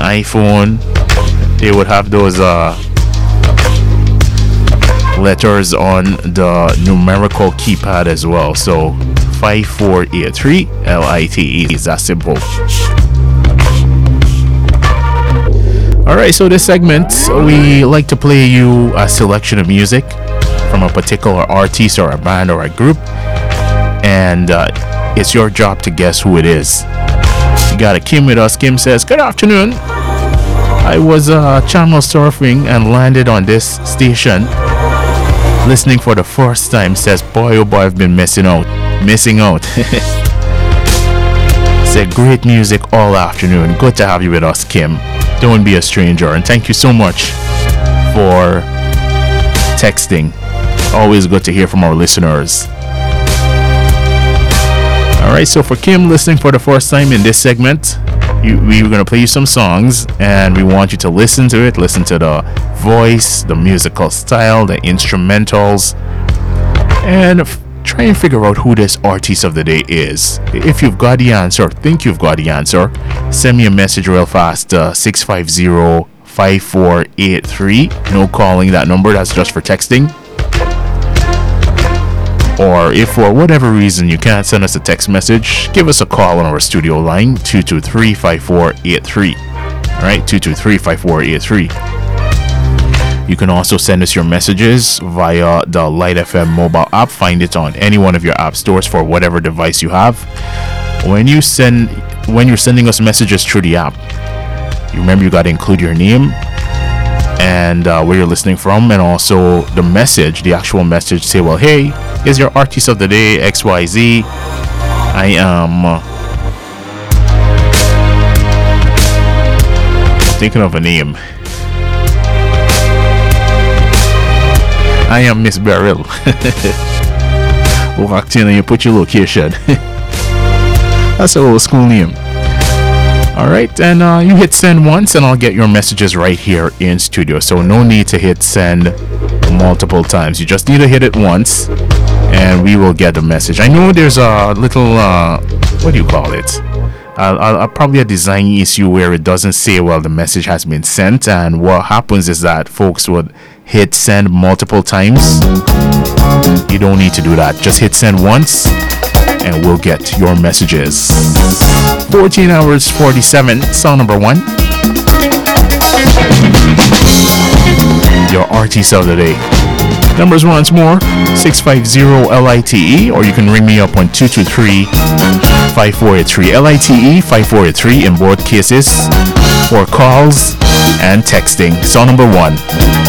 iPhone, they would have those letters on the numerical keypad as well. So 5483 LITE is that simple. Alright, so this segment we like to play you a selection of music from a particular artist or a band or a group, and it's your job to guess who it is. You got a Kim with us. Kim says, good afternoon. I was channel surfing and landed on this station listening for the first time. Says, boy oh boy, I've been missing out. Said, great music all afternoon. Good to have you with us, Kim. Don't be a stranger, and thank you so much for texting. Always good to hear from our listeners. Alright, so for Kim listening for the first time in this segment, we're going to play you some songs, and we want you to listen to it. Listen to the voice, the musical style, the instrumentals, and try and figure out who this artist of the day is. If you've got the answer, think you've got the answer, send me a message real fast, 650-5483. No calling that number, that's just for texting. Or if for whatever reason you can't send us a text message, give us a call on our studio line, 223-5483. Alright, 223-5483. You can also send us your messages via the Light FM mobile app. Find it on any one of your app stores for whatever device you have. When you're sending us messages through the app, you remember you got to include your name and where you're listening from, and also the message, the actual message. Say, well, hey, here's your artist of the day, XYZ. I am thinking of a name. I am Miss Beryl. Walked in and you put your location. That's a old school name. Alright, and you hit send once and I'll get your messages right here in studio. So no need to hit send multiple times. You just need to hit it once and we will get the message. I know there's a little, what do you call it? Probably a design issue where it doesn't say, well, the message has been sent, and what happens is that folks would hit send multiple times. You don't need to do that. Just hit send once and we'll get your messages. 14 hours 47, song number 1. Your artist of the day. Numbers once more, 650-LITE, or you can ring me up on 223-5483. LITE 5483 in both cases for calls and texting. Song number 1.